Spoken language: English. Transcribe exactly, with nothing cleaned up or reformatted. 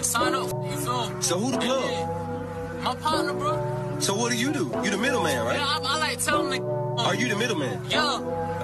sign up. You feel me? So who the plug? Yeah. My partner, bro. So what do you do? You the middleman, right? Yeah, I, I like telling the. Are you the middleman? Yeah.